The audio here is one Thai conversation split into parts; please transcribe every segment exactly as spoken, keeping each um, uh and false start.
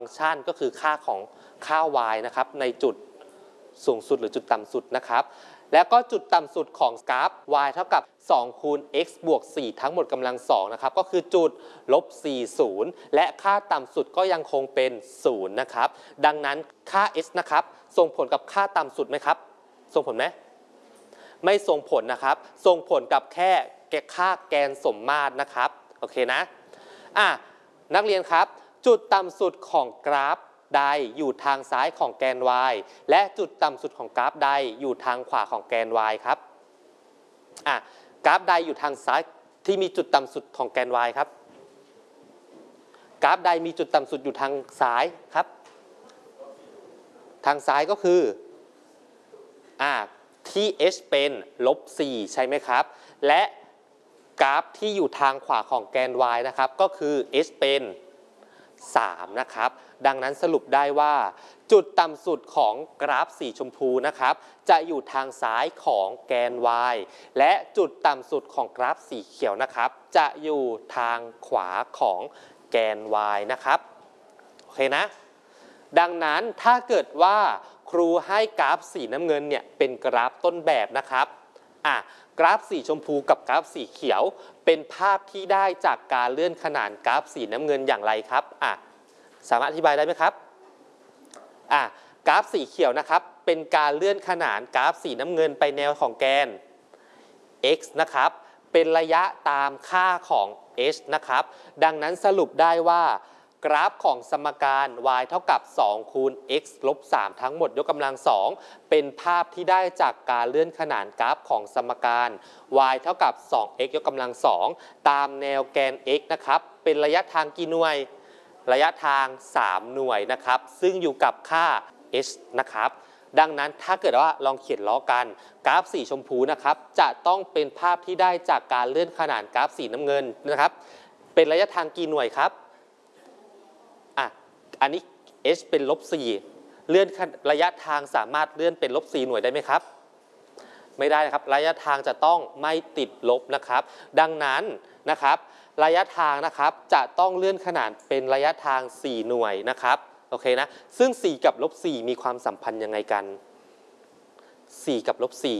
ฟังก์ชันก็คือค่าของค่า y นะครับในจุดสูงสุดหรือจุดต่ำสุดนะครับแล้วก็จุดต่ำสุดของกราฟ y เท่ากับสองคูณ x บวกสี่ทั้งหมดกำลังสองนะครับก็คือจุดลบสี่ศูนย์และค่าต่ำสุดก็ยังคงเป็นศูนย์นะครับดังนั้นค่า s นะครับส่งผลกับค่าต่ำสุดไหมครับส่งผลไหมไม่ส่งผลนะครับส่งผลกับแค่ค่าแกนสมมาตรนะครับโอเคนะอ่ะนักเรียนครับจุดต่ำสุดของกราฟใดอยู่ทางซ้ายของแกน y และจุดต่ำสุดของกราฟใดอยู่ทางขวาของแกน y ครับอ่ะกราฟใดอยู่ทางซ้ายที่มีจุดต่ำสุดของแกน y ครับกราฟใดมีจุดต่ำสุดอยู่ทางซ้ายครับทางซ้ายก็คืออ่ะที่ h เป็นลบสี่ใช่ไหมครับและกราฟที่อยู่ทางขวาของแกน y นะครับก็คือ h เป็นสามนะครับดังนั้นสรุปได้ว่าจุดต่ำสุดของกราฟสีชมพูนะครับจะอยู่ทางซ้ายของแกน y และจุดต่ำสุดของกราฟสีเขียวนะครับจะอยู่ทางขวาของแกน y นะครับโอเคนะดังนั้นถ้าเกิดว่าครูให้กราฟสีน้ำเงินเนี่ยเป็นกราฟต้นแบบนะครับอ่ะกราฟสีชมพูกับกราฟสีเขียวเป็นภาพที่ได้จากการเลื่อนขนานกราฟสีน้ำเงินอย่างไรครับอ่ะสามารถอธิบายได้ไหมครับอ่ะกราฟสีเขียวนะครับเป็นการเลื่อนขนานกราฟสีน้ำเงินไปแนวของแกน x นะครับเป็นระยะตามค่าของ h นะครับดังนั้นสรุปได้ว่ากราฟของสมการ y เท่ากับสองคูณ x ลบสามทั้งหมดยกกำลังสองเป็นภาพที่ได้จากการเลื่อนขนานกราฟของสมการ y เท่ากับ สอง x ยกกำลังสองตามแนวแกน x นะครับเป็นระยะทางกี่หน่วยระยะทางสามหน่วยนะครับซึ่งอยู่กับค่า h นะครับดังนั้นถ้าเกิดว่าลองเขียนล้อกันกราฟสีชมพูนะครับจะต้องเป็นภาพที่ได้จากการเลื่อนขนานกราฟสีน้ำเงินนะครับเป็นระยะทางกี่หน่วยครับอ่ะอันนี้ h เป็นลบสี่เลื่อนระยะทางสามารถเลื่อนเป็นลบสี่หน่วยได้ไหมครับไม่ได้นะครับระยะทางจะต้องไม่ติดลบนะครับดังนั้นนะครับระยะทางนะครับจะต้องเลื่อนขนานเป็นระยะทางสี่หน่วยนะครับโอเคนะซึ่งสี่กับลบสี่มีความสัมพันธ์ยังไงกันสี่กับลบสี่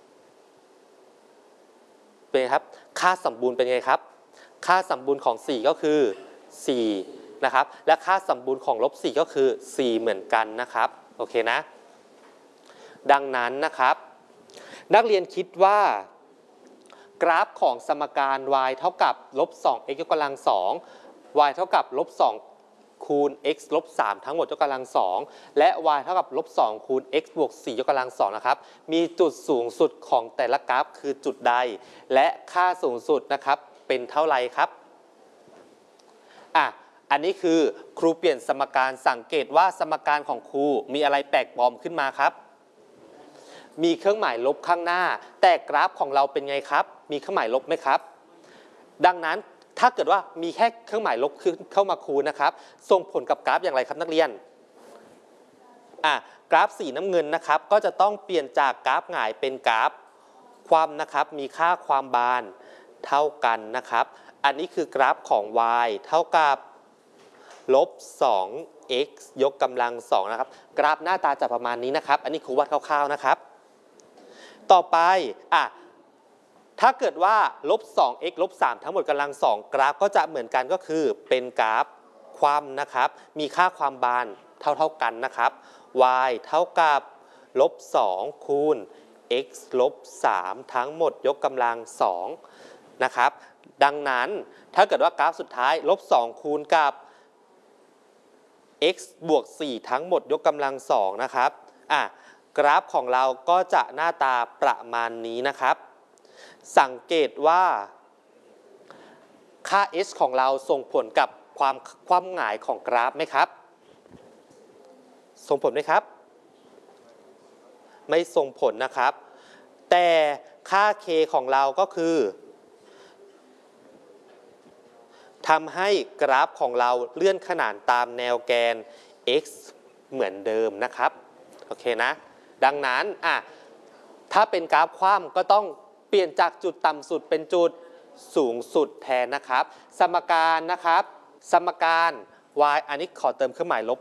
เป็นครับค่าสมบูรณ์เป็นไงครับค่าสมบูรณ์ของสี่ก็คือสี่นะครับและค่าสมบูรณ์ของลบสี่ก็คือสี่เหมือนกันนะครับโอเคนะดังนั้นนะครับนักเรียนคิดว่ากราฟของสมการ y เท่ากับลบสอง x ยกกำลังสอง y เท่ากับลบสองคูณ x ลบสามทั้งหมดยกกำลังสองและ y เท่ากับลบสองคูณ x บวกสี่ยกกำลังสองนะครับมีจุดสูงสุดของแต่ละกราฟคือจุดใดและค่าสูงสุดนะครับเป็นเท่าไหร่ครับอ่ะอันนี้คือครูเปลี่ยนสมการสังเกตว่าสมการของครูมีอะไรแปลกปลอมขึ้นมาครับมีเครื่องหมายลบข้างหน้าแต่กราฟของเราเป็นไงครับมีเครื่องหมายลบไหมครับดังนั้นถ้าเกิดว่ามีแค่เครื่องหมายลบเข้ามาคูณนะครับส่งผลกับกราฟอย่างไรครับนักเรียนอ่ะกราฟสีน้ำเงินนะครับก็จะต้องเปลี่ยนจากกราฟหงายเป็นกราฟคว่ำนะครับมีค่าความบานเท่ากันนะครับอันนี้คือกราฟของ y เท่ากับลบสอง x ยกกำลังสองนะครับกราฟหน้าตาจะประมาณนี้นะครับอันนี้ครูวาดคร่าวๆนะครับต่อไปอ่ะถ้าเกิดว่าลบสอง x ลบสามทั้งหมดกำลังสองกราฟก็จะเหมือนกันก็คือเป็นกราฟคว่ำนะครับมีค่าความบานเท่าๆกันนะครับ y เท่ากับลบสองคูณ x ลบสามทั้งหมดยกกำลังสองนะครับดังนั้นถ้าเกิดว่ากราฟสุดท้ายลบสองคูณกับ x บวกสี่ทั้งหมดยกกำลังสองนะครับอ่ะกราฟของเราก็จะหน้าตาประมาณนี้นะครับสังเกตว่าค่า h ของเราส่งผลกับความคว่ำหงายของกราฟไหมครับส่งผลไหมครับไม่ส่งผลนะครับแต่ค่า k ของเราก็คือทำให้กราฟของเราเลื่อนขนานตามแนวแกน x เหมือนเดิมนะครับโอเคนะดังนั้นอ่ะถ้าเป็นกราฟคว่ำก็ต้องเปลี่ยนจากจุดต่ำสุดเป็นจุดสูงสุดแทนนะครับสมการนะครับสมการ y อันนี้ขอเติมเครื่องหมายลบ